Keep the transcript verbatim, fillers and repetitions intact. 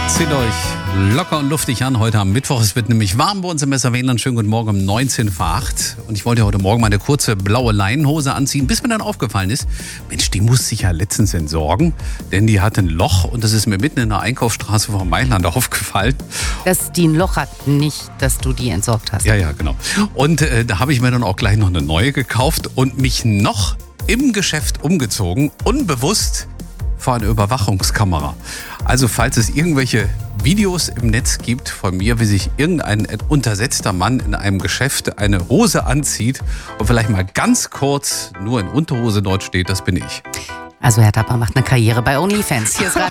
Zieht euch locker und luftig an heute am Mittwoch. Es wird nämlich warm bei uns im Messer-Wendland. Schönen guten Morgen um neunzehn vor acht. Und ich wollte heute Morgen meine kurze blaue Leinenhose anziehen, bis mir dann aufgefallen ist, Mensch, die musste ich ja letztens entsorgen, denn die hatte ein Loch und das ist mir mitten in der Einkaufsstraße vom Mailand aufgefallen. Dass die ein Loch hat, nicht, dass du die entsorgt hast. Ja, ja, genau. Und äh, da habe ich mir dann auch gleich noch eine neue gekauft und mich noch im Geschäft umgezogen, unbewusst vor einer Überwachungskamera. Also falls es irgendwelche Videos im Netz gibt von mir, wie sich irgendein untersetzter Mann in einem Geschäft eine Hose anzieht und vielleicht mal ganz kurz nur in Unterhose dort steht, das bin ich. Also Herr Tapper macht eine Karriere bei OnlyFans. Hier ist